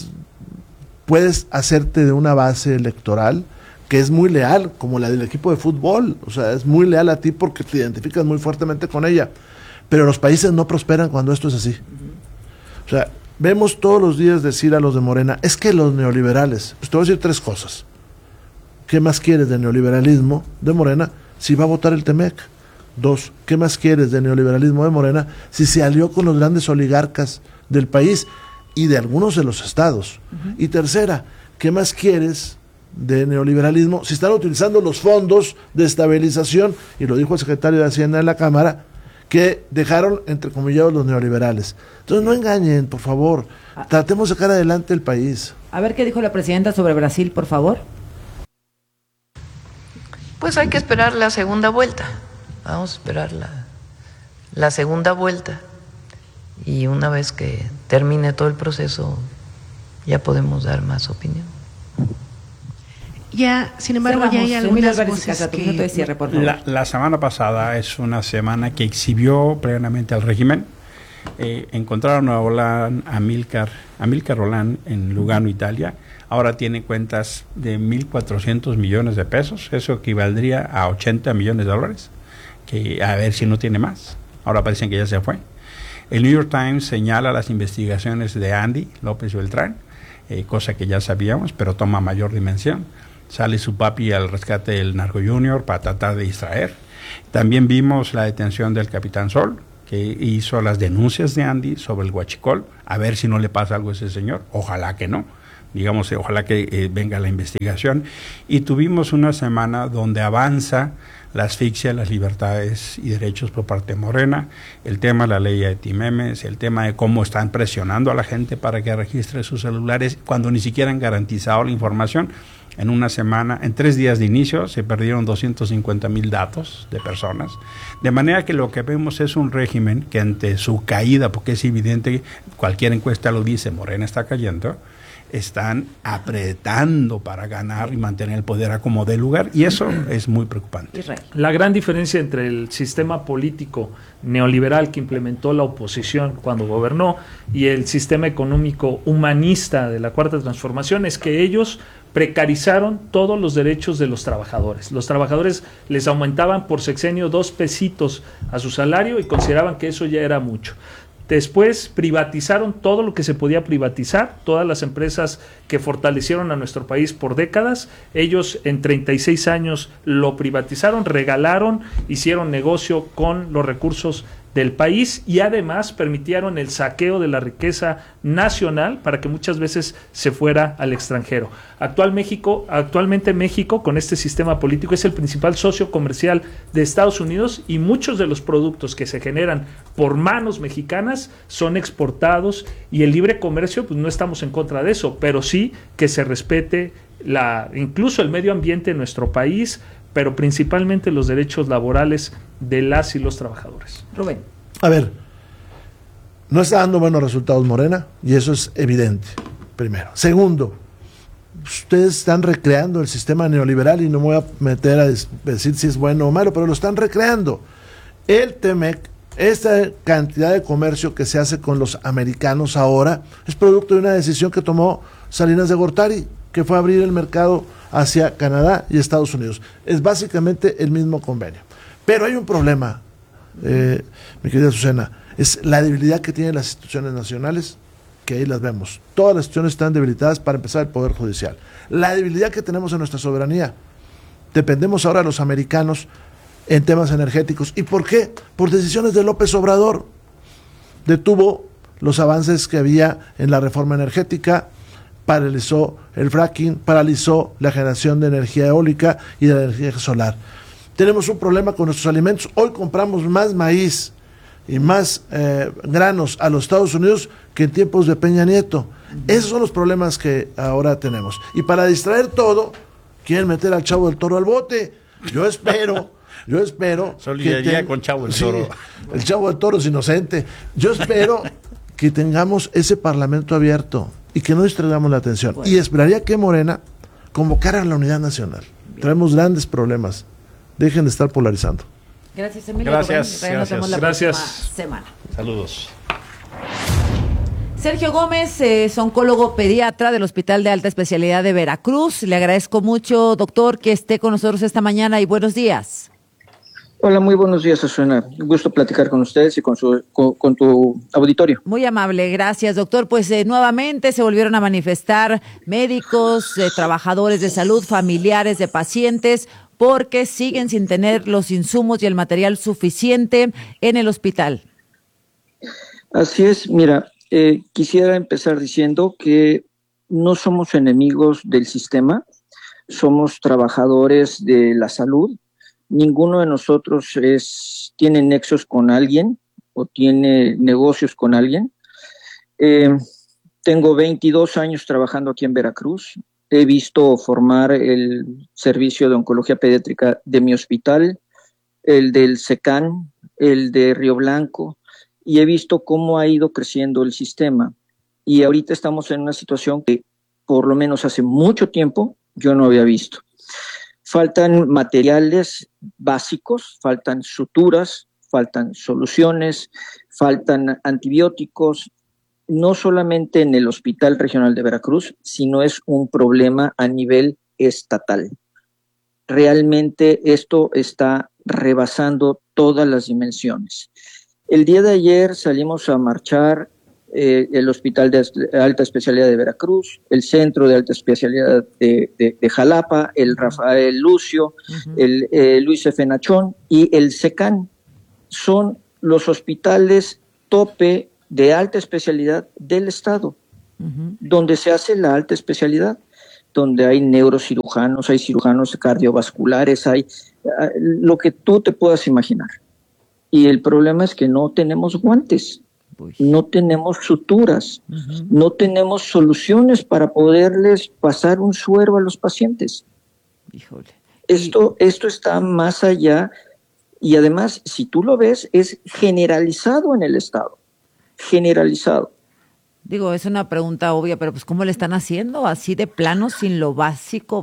Puedes hacerte de una base electoral que es muy leal, como la del equipo de fútbol, o sea, es muy leal a ti porque te identificas muy fuertemente con ella, pero los países no prosperan cuando esto es así. O sea, vemos todos los días decir a los de Morena, es que los neoliberales, pues te voy a decir 3 cosas. ¿Qué más quieres de neoliberalismo de Morena si va a votar el Temec? 2, ¿qué más quieres de neoliberalismo de Morena si se alió con los grandes oligarcas del país y de algunos de los estados? Y tercera, ¿qué más quieres de neoliberalismo si están utilizando los fondos de estabilización, y lo dijo el secretario de Hacienda en la Cámara, que dejaron entrecomillados los neoliberales? Entonces no engañen, por favor, tratemos de sacar adelante el país. A ver qué dijo la presidenta sobre Brasil, por favor. Pues hay que esperar la segunda vuelta. Vamos a esperar la segunda vuelta, y una vez que termine todo el proceso ya podemos dar más opinión. Ya, sin embargo, ya hay algunas voces que... La semana pasada es una semana que exhibió plenamente al régimen. Encontraron a Amílcar Rolán en Lugano, Italia. Ahora tiene cuentas de 1.400 millones de pesos. Eso equivaldría a 80 millones de dólares. Que a ver si no tiene más. Ahora parecen que ya se fue. El New York Times señala las investigaciones de Andy López Beltrán, cosa que ya sabíamos, pero toma mayor dimensión. Sale su papi al rescate del Narco Junior para tratar de distraer. También vimos la detención del Capitán Sol, que hizo las denuncias de Andy sobre el huachicol, a ver si no le pasa algo a ese señor, ojalá que no, digamos, ojalá que venga la investigación. Y tuvimos una semana donde avanza la asfixia de las libertades y derechos por parte de Morena, el tema de la ley de Timemes, el tema de cómo están presionando a la gente para que registre sus celulares cuando ni siquiera han garantizado la información. En una semana, en 3 días de inicio, se perdieron 250,000 datos de personas. De manera que lo que vemos es un régimen que ante su caída, porque es evidente, cualquier encuesta lo dice, Morena está cayendo, están apretando para ganar y mantener el poder a como dé lugar, y eso es muy preocupante. La gran diferencia entre el sistema político neoliberal que implementó la oposición cuando gobernó y el sistema económico humanista de la Cuarta Transformación es que ellos precarizaron todos los derechos de los trabajadores. Los trabajadores les aumentaban por sexenio 2 pesitos a su salario y consideraban que eso ya era mucho. Después privatizaron todo lo que se podía privatizar, todas las empresas que fortalecieron a nuestro país por décadas. Ellos en 36 años lo privatizaron, regalaron, hicieron negocio con los recursos del país y además permitieron el saqueo de la riqueza nacional para que muchas veces se fuera al extranjero. Actualmente México, con este sistema político, es el principal socio comercial de Estados Unidos y muchos de los productos que se generan por manos mexicanas son exportados, y el libre comercio, pues no estamos en contra de eso, pero sí que se respete incluso el medio ambiente en nuestro país, pero principalmente los derechos laborales de las y los trabajadores. Rubén. A ver, no está dando buenos resultados Morena, y eso es evidente, primero. Segundo, ustedes están recreando el sistema neoliberal, y no me voy a meter a decir si es bueno o malo, pero lo están recreando. El TEMEC, esta cantidad de comercio que se hace con los americanos ahora, es producto de una decisión que tomó Salinas de Gortari, que fue abrir el mercado hacia Canadá y Estados Unidos. Es básicamente el mismo convenio. Pero hay un problema, mi querida Azucena, es la debilidad que tienen las instituciones nacionales, que ahí las vemos. Todas las instituciones están debilitadas, para empezar el Poder Judicial. La debilidad que tenemos en nuestra soberanía. Dependemos ahora de los americanos en temas energéticos. ¿Y por qué? Por decisiones de López Obrador. Detuvo los avances que había en la reforma energética, paralizó el fracking, paralizó la generación de energía eólica y de la energía solar. Tenemos un problema con nuestros alimentos. Hoy compramos más maíz y más granos a los Estados Unidos que en tiempos de Peña Nieto. Esos son los problemas que ahora tenemos. Y para distraer todo, quieren meter al Chavo del Toro al bote. Yo espero solidaridad con Chavo del Toro. Sí, el Chavo del Toro es inocente. Yo espero que tengamos ese parlamento abierto y que no distraigamos la atención. Bueno. Y esperaría que Morena convocara a la unidad nacional. Bien. Traemos grandes problemas. Dejen de estar polarizando. Gracias, Emilio. Gracias. Nos vemos la próxima semana. Saludos. Sergio Gómez es oncólogo pediatra del Hospital de Alta Especialidad de Veracruz. Le agradezco mucho, doctor, que esté con nosotros esta mañana, y buenos días. Hola, muy buenos días, Azucena. Un gusto platicar con ustedes y con tu auditorio. Muy amable, gracias, doctor. Pues nuevamente se volvieron a manifestar médicos, trabajadores de salud, familiares de pacientes, porque siguen sin tener los insumos y el material suficiente en el hospital. Así es, mira, quisiera empezar diciendo que no somos enemigos del sistema, somos trabajadores de la salud. Ninguno de nosotros tiene nexos con alguien o tiene negocios con alguien. Tengo 22 años trabajando aquí en Veracruz. He visto formar el servicio de oncología pediátrica de mi hospital, el del SECAN, el de Río Blanco, y he visto cómo ha ido creciendo el sistema. Y ahorita estamos en una situación que por lo menos hace mucho tiempo yo no había visto. Faltan materiales básicos, faltan suturas, faltan soluciones, faltan antibióticos, no solamente en el Hospital Regional de Veracruz, sino es un problema a nivel estatal. Realmente esto está rebasando todas las dimensiones. El día de ayer salimos a marchar el Hospital de Alta Especialidad de Veracruz, el Centro de Alta Especialidad de Jalapa, el Rafael Lucio, el Luis F. Nachón y el SECAN. Son los hospitales tope de alta especialidad del Estado, donde se hace la alta especialidad, donde hay neurocirujanos, hay cirujanos cardiovasculares, hay lo que tú te puedas imaginar. Y el problema es que no tenemos guantes, no tenemos suturas, no tenemos soluciones para poderles pasar un suero a los pacientes. Híjole. Esto está más allá, y además, si tú lo ves, es generalizado en el Estado, generalizado. Digo, es una pregunta obvia, pero pues ¿cómo le están haciendo? Así de plano, sin lo básico.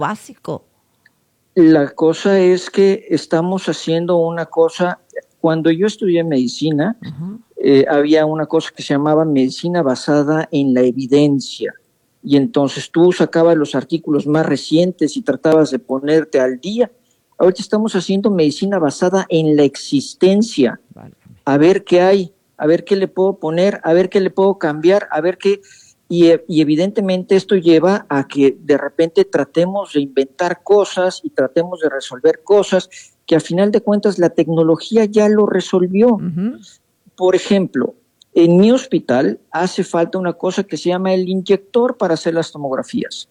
La cosa es que estamos haciendo una cosa. Cuando yo estudié medicina, había una cosa que se llamaba medicina basada en la evidencia. Y entonces tú sacabas los artículos más recientes y tratabas de ponerte al día. Ahorita estamos haciendo medicina basada en la existencia. A ver qué hay, a ver qué le puedo poner, a ver qué le puedo cambiar, a ver qué... Y evidentemente esto lleva a que de repente tratemos de inventar cosas y tratemos de resolver cosas que a final de cuentas la tecnología ya lo resolvió. Por ejemplo, en mi hospital hace falta una cosa que se llama el inyector para hacer las tomografías.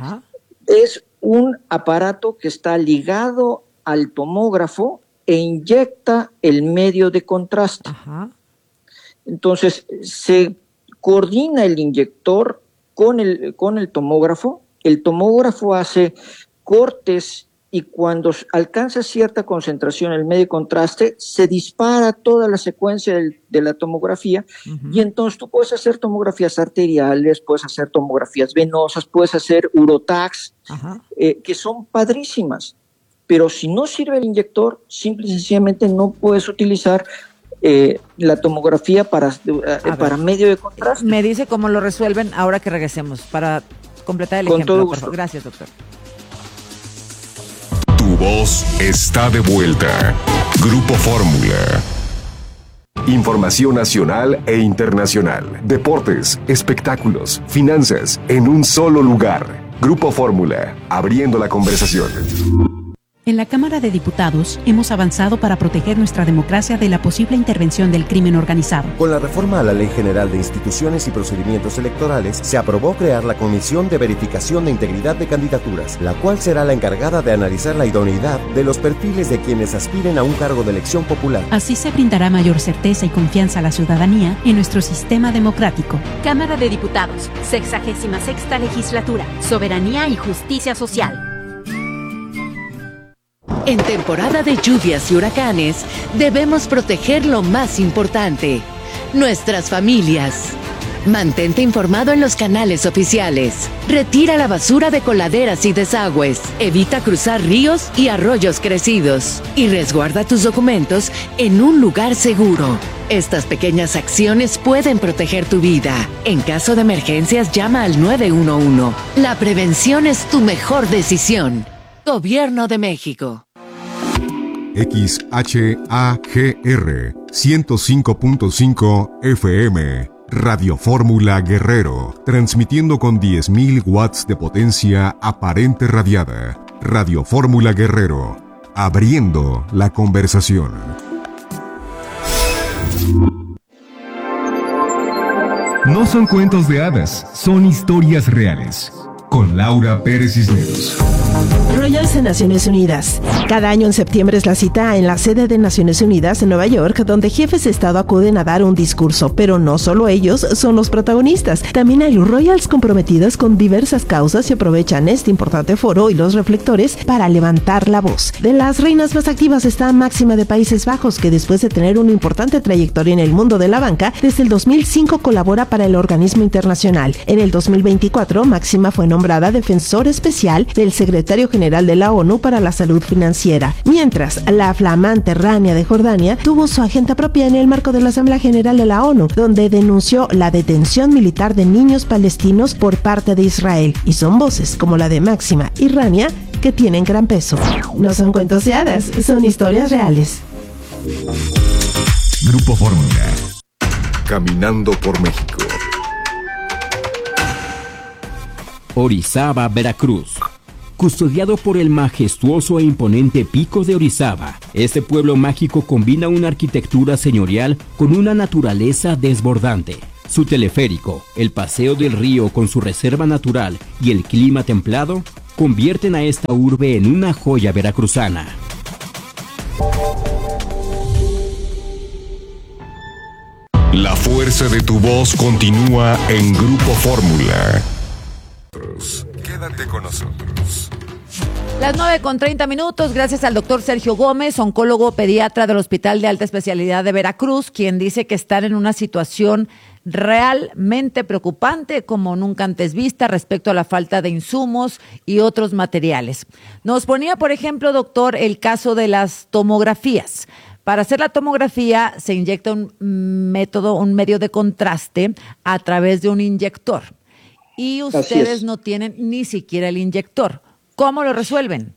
Es un aparato que está ligado al tomógrafo e inyecta el medio de contraste. Entonces, se coordina el inyector con el tomógrafo hace cortes y cuando alcanza cierta concentración el medio de contraste, se dispara toda la secuencia de la tomografía y entonces tú puedes hacer tomografías arteriales, puedes hacer tomografías venosas, puedes hacer urotax, que son padrísimas, pero si no sirve el inyector, simple y sencillamente no puedes utilizar la tomografía para medio de contraste. Me dice cómo lo resuelven ahora que regresemos para completar el ejemplo. Todo gusto. Gracias, doctor. Tu voz está de vuelta. Grupo Fórmula. Información nacional e internacional. Deportes, espectáculos, finanzas, en un solo lugar. Grupo Fórmula, abriendo la conversación. En la Cámara de Diputados hemos avanzado para proteger nuestra democracia de la posible intervención del crimen organizado. Con la reforma a la Ley General de Instituciones y Procedimientos Electorales, se aprobó crear la Comisión de Verificación de Integridad de Candidaturas, la cual será la encargada de analizar la idoneidad de los perfiles de quienes aspiren a un cargo de elección popular. Así se brindará mayor certeza y confianza a la ciudadanía en nuestro sistema democrático. Cámara de Diputados, 66ª Legislatura, Soberanía y Justicia Social. En temporada de lluvias y huracanes, debemos proteger lo más importante, nuestras familias. Mantente informado en los canales oficiales. Retira la basura de coladeras y desagües. Evita cruzar ríos y arroyos crecidos. Y resguarda tus documentos en un lugar seguro. Estas pequeñas acciones pueden proteger tu vida. En caso de emergencias, llama al 911. La prevención es tu mejor decisión. Gobierno de México. XHAGR 105.5 FM, Radio Fórmula Guerrero, transmitiendo con 10.000 watts de potencia aparente radiada. Radio Fórmula Guerrero, abriendo la conversación. No son cuentos de hadas, son historias reales. Con Laura Pérez Cisneros. Royals en Naciones Unidas. Cada año en septiembre es la cita en la sede de Naciones Unidas en Nueva York, donde jefes de Estado acuden a dar un discurso, pero no solo ellos son los protagonistas. También hay Royals comprometidos con diversas causas y aprovechan este importante foro y los reflectores para levantar la voz. De las reinas más activas está Máxima de Países Bajos, que después de tener una importante trayectoria en el mundo de la banca, desde el 2005 colabora para el organismo internacional. En el 2024, Máxima fue nombrada defensor especial del secretario general de la ONU para la salud financiera, mientras la flamante Rania de Jordania tuvo su agenda propia en el marco de la Asamblea General de la ONU, donde denunció la detención militar de niños palestinos por parte de Israel, y son voces como la de Máxima y Rania que tienen gran peso. No son cuentos de hadas, son historias reales. Grupo Fórmula. Caminando por México. Orizaba, Veracruz. custodiado por el majestuoso e imponente Pico de Orizaba. Este pueblo mágico combina una arquitectura señorial con una naturaleza desbordante. Su teleférico, el paseo del río con su reserva natural y el clima templado convierten a esta urbe en una joya veracruzana. La fuerza de tu voz continúa en Grupo Fórmula. Quédate con nosotros. Las 9:30, gracias al doctor Sergio Gómez, oncólogo pediatra del Hospital de Alta Especialidad de Veracruz, quien dice que están en una situación realmente preocupante como nunca antes vista respecto a la falta de insumos y otros materiales. Nos ponía, por ejemplo, doctor, el caso de las tomografías. Para hacer la tomografía se inyecta un medio de contraste a través de un inyector. Y ustedes no tienen ni siquiera el inyector. ¿Cómo lo resuelven?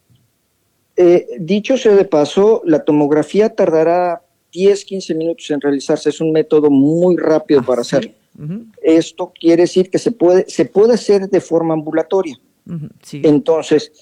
Dicho sea de paso, la tomografía tardará 10-15 minutos en realizarse. Es un método muy rápido para hacerlo. Uh-huh. Esto quiere decir que se puede hacer de forma ambulatoria. Uh-huh, sí. Entonces,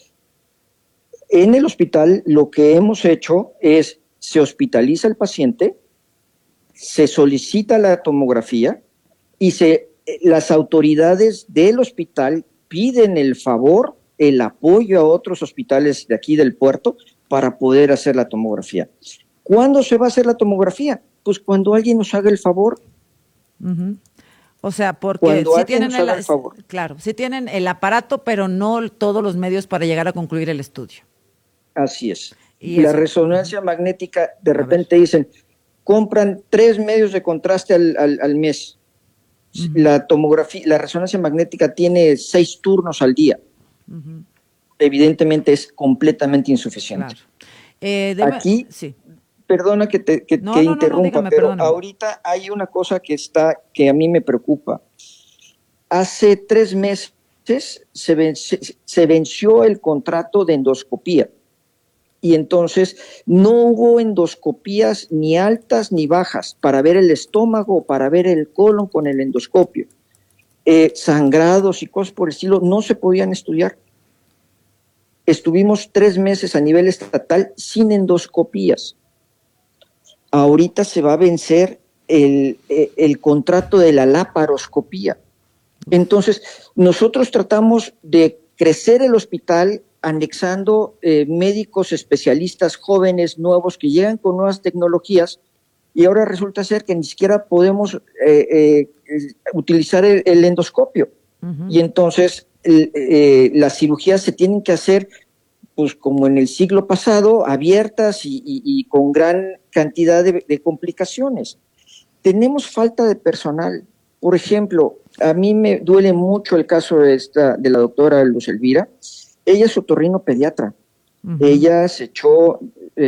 en el hospital lo que hemos hecho es, se hospitaliza el paciente, se solicita la tomografía y las autoridades del hospital piden el favor, el apoyo a otros hospitales de aquí del puerto para poder hacer la tomografía. ¿Cuándo se va a hacer la tomografía? Pues cuando alguien nos haga el favor. Uh-huh. O sea, porque sí tienen sí tienen el aparato, pero no todos los medios para llegar a concluir el estudio. Así es. Y la resonancia magnética, de repente dicen, compran 3 medios de contraste al mes. Uh-huh. La resonancia magnética tiene 6 turnos al día. Uh-huh. Evidentemente es completamente insuficiente. Claro. Aquí, sí. Perdona que interrumpa, dígame, pero perdóname. Ahorita hay una cosa que a mí me preocupa. Hace 3 meses se venció el contrato de endoscopía. Y entonces no hubo endoscopías ni altas ni bajas para ver el estómago o para ver el colon con el endoscopio. Sangrados y cosas por el estilo no se podían estudiar. Estuvimos 3 meses a nivel estatal sin endoscopías. Ahorita se va a vencer el contrato de la laparoscopía. Entonces, nosotros tratamos de crecer el hospital anexando médicos especialistas jóvenes, nuevos, que llegan con nuevas tecnologías, y ahora resulta ser que ni siquiera podemos utilizar el endoscopio. Uh-huh. Y entonces las cirugías se tienen que hacer, pues como en el siglo pasado, abiertas y con gran cantidad de complicaciones. Tenemos falta de personal. Por ejemplo, a mí me duele mucho el caso de la doctora Luz Elvira. Ella es otorrino pediatra. Uh-huh. Ella se echó,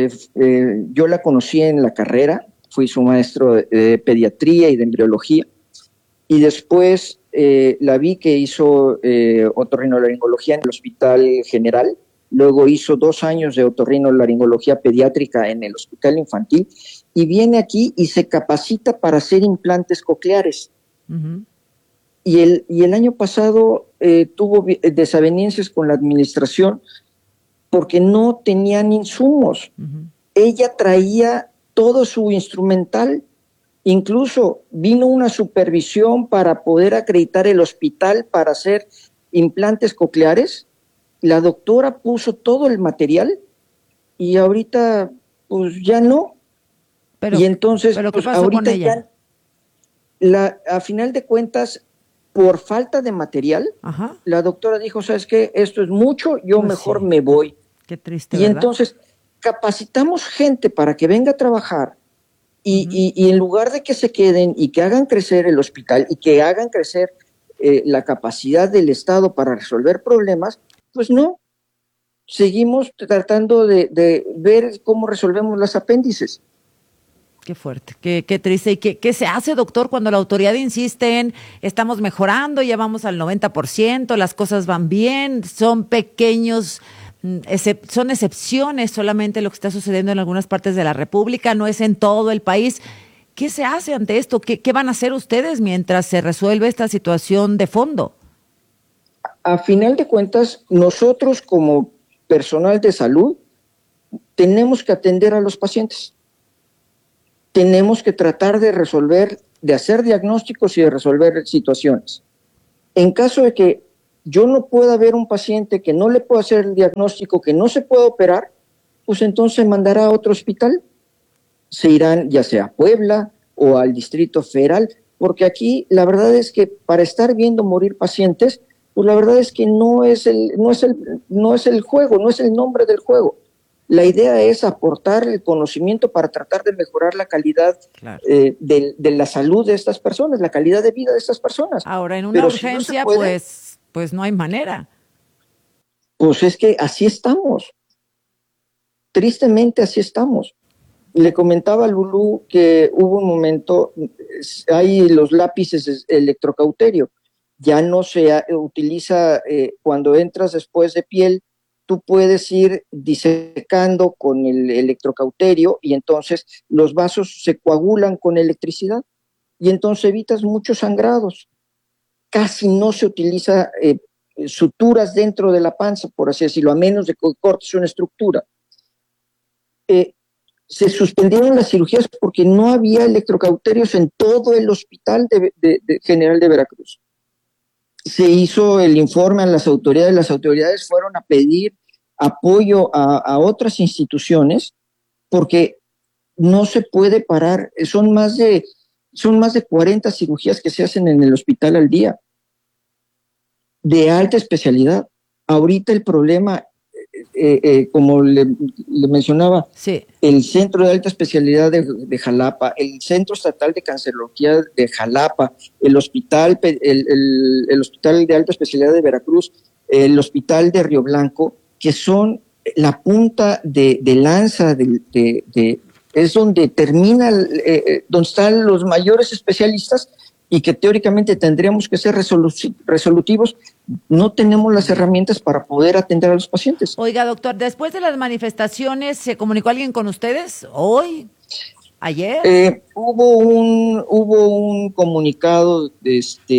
yo la conocí en la carrera, fui su maestro de pediatría y de embriología, y después la vi que hizo otorrinolaringología en el Hospital General, luego hizo 2 años de otorrinolaringología pediátrica en el Hospital Infantil, y viene aquí y se capacita para hacer implantes cocleares. Uh-huh. Y el año pasado tuvo desavenencias con la administración porque no tenían insumos. Uh-huh. Ella traía todo su instrumental, incluso vino una supervisión para poder acreditar el hospital para hacer implantes cocleares. La doctora puso todo el material y ahorita pues ya no. Y entonces ¿pero pues, qué pasó ahorita con ella? A final de cuentas, por falta de material, ajá, la doctora dijo, ¿sabes qué? Esto es mucho, yo pues mejor sí me voy. Qué triste, y ¿verdad? Entonces capacitamos gente para que venga a trabajar y en lugar de que se queden y que hagan crecer el hospital y que hagan crecer la capacidad del Estado para resolver problemas, pues no. Seguimos tratando de ver cómo resolvemos las apéndices. Qué fuerte, qué triste. ¿Y qué se hace, doctor, cuando la autoridad insiste en estamos mejorando, ya vamos al 90%, las cosas van bien, son pequeños, son excepciones solamente lo que está sucediendo en algunas partes de la República, no es en todo el país? ¿Qué se hace ante esto? ¿Qué van a hacer ustedes mientras se resuelve esta situación de fondo? a final de cuentas, nosotros como personal de salud tenemos que atender a los pacientes. Tenemos que tratar de resolver, de hacer diagnósticos y de resolver situaciones. En caso de que yo no pueda ver un paciente, que no le pueda hacer el diagnóstico, que no se pueda operar, pues entonces se mandará a otro hospital. Se irán ya sea a Puebla o al Distrito Federal, porque aquí la verdad es que para estar viendo morir pacientes, pues la verdad es que no es el juego, no es el nombre del juego. La idea es aportar el conocimiento para tratar de mejorar la calidad de la salud de estas personas, la calidad de vida de estas personas. Ahora, en una urgencia, si no puede, pues no hay manera. Pues es que así estamos. Tristemente así estamos. Le comentaba a Lulú que hubo un momento, hay los lápices electrocauterio, ya no se utiliza cuando entras después de piel, tú puedes ir disecando con el electrocauterio y entonces los vasos se coagulan con electricidad y entonces evitas muchos sangrados. Casi no se utiliza suturas dentro de la panza, por así decirlo, a menos de que cortes una estructura. Se suspendieron las cirugías porque no había electrocauterios en todo el hospital general de Veracruz. Se hizo el informe a las autoridades fueron a pedir apoyo a otras instituciones porque no se puede parar, son más de 40 cirugías que se hacen en el hospital al día, de alta especialidad. Ahorita el problema, como le mencionaba, sí, el Centro de Alta Especialidad de Jalapa, el Centro Estatal de Cancerología de Jalapa, el Hospital de Alta Especialidad de Veracruz, el Hospital de Río Blanco, que son la punta de lanza es donde termina, donde están los mayores especialistas y que teóricamente tendríamos que ser resolutivos. No tenemos las herramientas para poder atender a los pacientes. Oiga, doctor, después de las manifestaciones, ¿se comunicó alguien con ustedes hoy? ¿Ayer? Hubo un comunicado del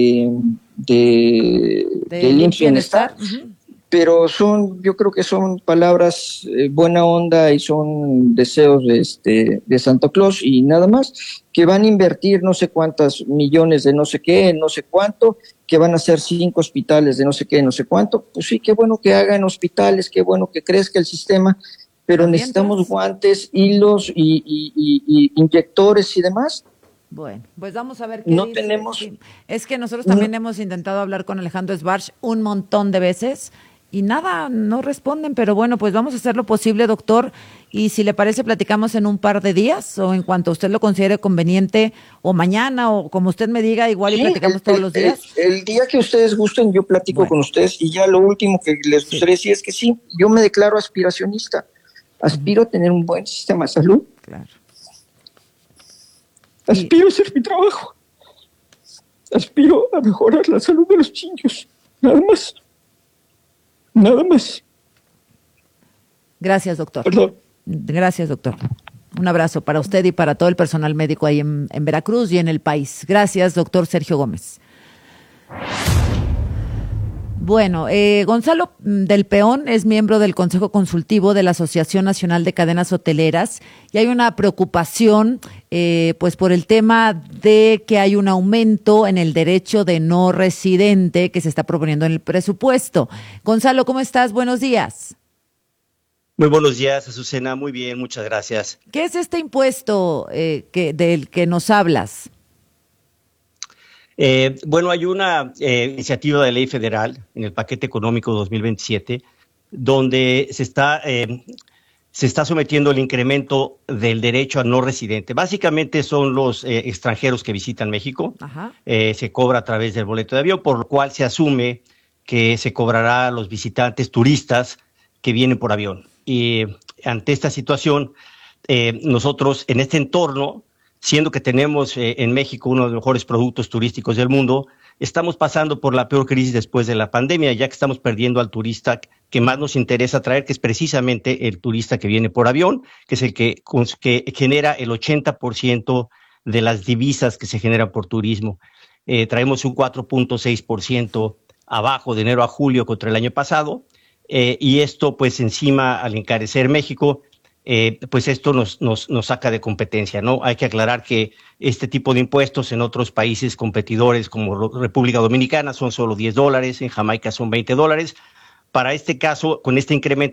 IMSS Bienestar, pero yo creo que son palabras buena onda y son deseos de Santa Claus y nada más, que van a invertir no sé cuántos millones de no sé qué, no sé cuánto, que van a hacer 5 hospitales de no sé qué, no sé cuánto. Pues sí, qué bueno que hagan hospitales, qué bueno que crezca el sistema, pero necesitamos guantes, hilos y inyectores y demás. Bueno, pues vamos a ver qué no dice. Tenemos. Sí. Es que nosotros también hemos intentado hablar con Alejandro Sbarch un montón de veces y nada, no responden, pero bueno, pues vamos a hacer lo posible, doctor, y si le parece platicamos en un par de días o en cuanto usted lo considere conveniente o mañana o como usted me diga, igual y platicamos todos los días. El día que ustedes gusten yo platico con ustedes y ya lo último que les gustaría decir es que sí, yo me declaro aspiracionista, aspiro a tener un buen sistema de salud. Claro. Aspiro a hacer mi trabajo, aspiro a mejorar la salud de los niños, nada más. Nada más. Gracias, doctor. Perdón. Gracias, doctor. Un abrazo para usted y para todo el personal médico ahí en Veracruz y en el país. Gracias, doctor Sergio Gómez. Bueno, Gonzalo del Peón es miembro del Consejo Consultivo de la Asociación Nacional de Cadenas Hoteleras y hay una preocupación pues por el tema de que hay un aumento en el derecho de no residente que se está proponiendo en el presupuesto. Gonzalo, ¿cómo estás? Buenos días. Muy buenos días, Azucena. Muy bien, muchas gracias. ¿Qué es este impuesto del que nos hablas? Bueno, hay una iniciativa de ley federal en el paquete económico 2027 donde se está sometiendo el incremento del derecho a no residente. Básicamente son los extranjeros que visitan México. Se cobra a través del boleto de avión, por lo cual se asume que se cobrará a los visitantes turistas que vienen por avión. Y ante esta situación, nosotros en este entorno, siendo que tenemos en México uno de los mejores productos turísticos del mundo, estamos pasando por la peor crisis después de la pandemia, ya que estamos perdiendo al turista que más nos interesa traer, que es precisamente el turista que viene por avión, que es el que genera el 80% de las divisas que se generan por turismo. Traemos un 4.6% abajo de enero a julio contra el año pasado, y esto pues encima al encarecer México, pues esto nos saca de competencia, ¿no? Hay que aclarar que este tipo de impuestos en otros países competidores como República Dominicana son solo $10, en Jamaica son $20. Para este caso, con este incremento